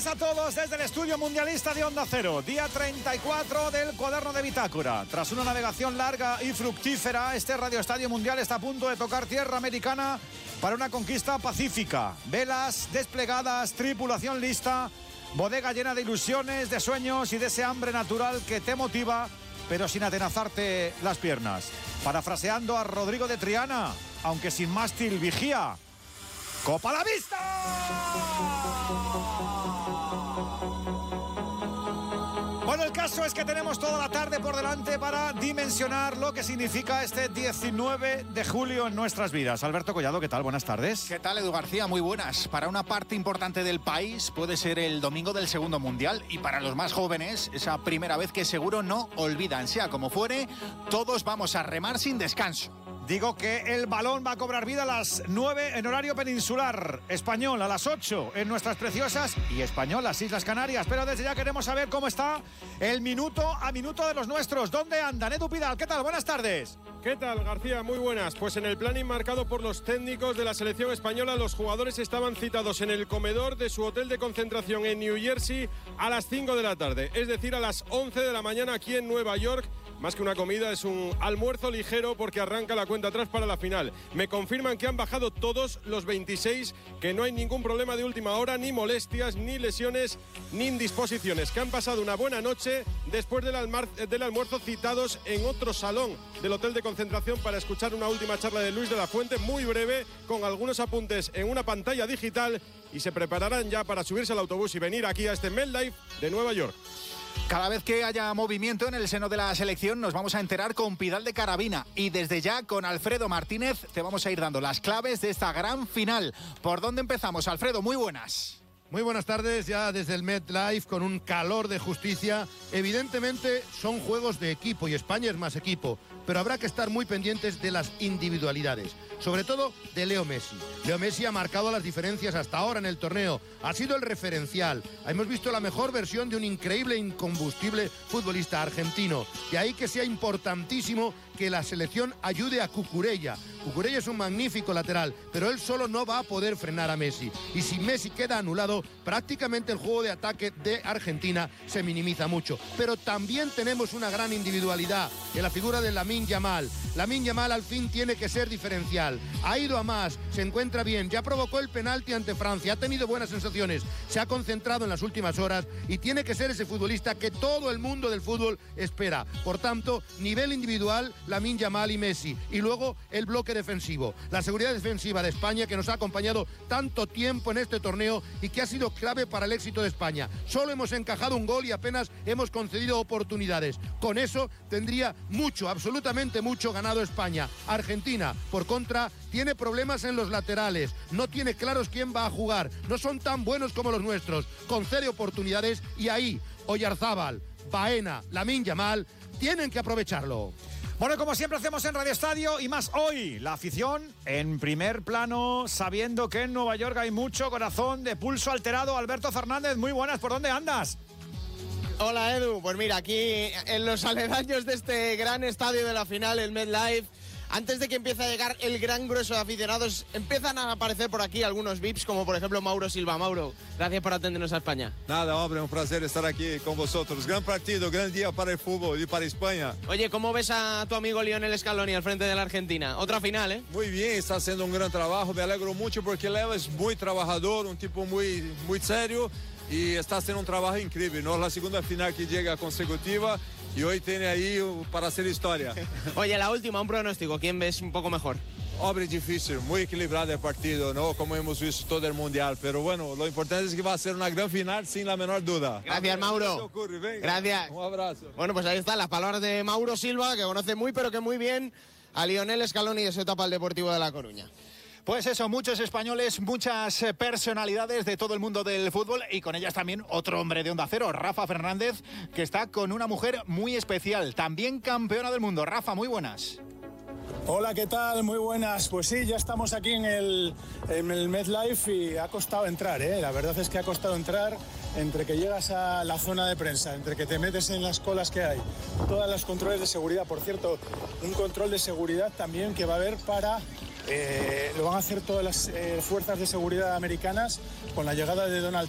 tardes a todos desde el estudio mundialista de Onda Cero. Día 34 del cuaderno de bitácora. Tras una navegación larga y fructífera, este radioestadio mundial está a punto de tocar tierra americana para una conquista pacífica. Velas desplegadas, tripulación lista, bodega llena de ilusiones, de sueños y de ese hambre natural que te motiva, pero sin atenazarte las piernas. Parafraseando a Rodrigo de Triana, aunque sin mástil vigía, ¡Copa a la vista! Bueno, el caso es que tenemos toda la tarde por delante para dimensionar lo que significa este 19 de julio en nuestras vidas. Alberto Collado, ¿qué tal? Buenas tardes. ¿Qué tal, Edu García? Muy buenas. Para una parte importante del país puede ser el domingo del segundo mundial, y para los más jóvenes esa primera vez que seguro no olvidan. Sea como fuere, todos vamos a remar sin descanso. Digo que el balón va a cobrar vida a las 9 en horario peninsular español, a las 8 en nuestras preciosas y españolas Islas Canarias. Pero desde ya queremos saber cómo está el minuto a minuto de los nuestros. ¿Dónde andan? Edu Pidal, ¿qué tal? Buenas tardes. ¿Qué tal, García? Muy buenas. Pues en el plan marcado por los técnicos de la selección española, los jugadores estaban citados en el comedor de su hotel de concentración en New Jersey a las 5 de la tarde, es decir, a las 11 de la mañana aquí en Nueva York. Más que una comida, es un almuerzo ligero porque arranca la cuenta atrás para la final. Me confirman que han bajado todos los 26, que no hay ningún problema de última hora, ni molestias, ni lesiones, ni indisposiciones, que han pasado una buena noche después del almuerzo, citados en otro salón del hotel de concentración para escuchar una última charla de Luis de la Fuente, muy breve, con algunos apuntes en una pantalla digital, y se prepararán ya para subirse al autobús y venir aquí a este MetLife de Nueva York. Cada vez que haya movimiento en el seno de la selección nos vamos a enterar con Pidal de Carabina, y desde ya con Alfredo Martínez te vamos a ir dando las claves de esta gran final. ¿Por dónde empezamos, Alfredo? Muy buenas. Muy buenas tardes, ya desde el MetLife con un calor de justicia. Evidentemente son juegos de equipo y España es más equipo, pero habrá que estar muy pendientes de las individualidades, sobre todo de Leo Messi. Leo Messi ha marcado las diferencias hasta ahora en el torneo, ha sido el referencial. Hemos visto la mejor versión de un increíble, incombustible futbolista argentino. De ahí que sea importantísimo que la selección ayude a Cucurella. Cucurella es un magnífico lateral, pero él solo no va a poder frenar a Messi. Y si Messi queda anulado, prácticamente el juego de ataque de Argentina se minimiza mucho. Pero también tenemos una gran individualidad en la figura de Lamine Yamal. Lamine Yamal al fin tiene que ser diferencial. Ha ido a más, se encuentra bien, ya provocó el penalti ante Francia, ha tenido buenas sensaciones, se ha concentrado en las últimas horas y tiene que ser ese futbolista que todo el mundo del fútbol espera. Por tanto, nivel individual, Lamine Yamal y Messi. Y luego el bloque defensivo, la seguridad defensiva de España, que nos ha acompañado tanto tiempo en este torneo y que ha sido clave para el éxito de España. Solo hemos encajado un gol y apenas hemos concedido oportunidades. Con eso tendría mucho, absolutamente mucho ganado España. Argentina, por contra, tiene problemas en los laterales, no tiene claros quién va a jugar, no son tan buenos como los nuestros, concede oportunidades y ahí Oyarzábal, Baena, Lamine Yamal tienen que aprovecharlo. Bueno, como siempre hacemos en Radio Estadio, y más hoy, la afición en primer plano, sabiendo que en Nueva York hay mucho corazón de pulso alterado. Alberto Fernández, muy buenas, ¿por dónde andas? Hola, Edu, pues mira, aquí en los aledaños de este gran estadio de la final, el MetLife, antes de que empiece a llegar el gran grueso de aficionados, empiezan a aparecer por aquí algunos VIPs, como por ejemplo Mauro Silva. Mauro, gracias por atendernos a España. Nada, hombre, un placer estar aquí con vosotros. Gran partido, gran día para el fútbol y para España. Oye, ¿cómo ves a tu amigo Lionel Scaloni al frente de la Argentina? Otra final, ¿eh? Muy bien, está haciendo un gran trabajo. Me alegro mucho porque Leo es muy trabajador, un tipo muy serio, y está haciendo un trabajo increíble, ¿no? La segunda final que llega consecutiva y hoy tiene ahí para hacer historia. Oye, la última, un pronóstico. ¿Quién ves un poco mejor? Hombre, difícil, muy equilibrado el partido, ¿no? Como hemos visto todo el mundial. Pero bueno, lo importante es que va a ser una gran final sin la menor duda. Gracias, Mauro. Gracias. Un abrazo. Bueno, pues ahí están las palabras de Mauro Silva, que conoce muy pero que muy bien a Lionel Scaloni de su etapa al Deportivo de La Coruña. Pues eso, muchos españoles, muchas personalidades de todo el mundo del fútbol, y con ellas también otro hombre de Onda Cero, Rafa Fernández, que está con una mujer muy especial, también campeona del mundo. Rafa, muy buenas. Hola, ¿qué tal? Muy buenas. Pues sí, ya estamos aquí en el MetLife y ha costado entrar, ¿eh? La verdad es que ha costado entrar, entre que llegas a la zona de prensa, entre que te metes en las colas que hay, todos los controles de seguridad. Por cierto, un control de seguridad también que va a haber para... lo van a hacer todas las fuerzas de seguridad americanas con la llegada de Donald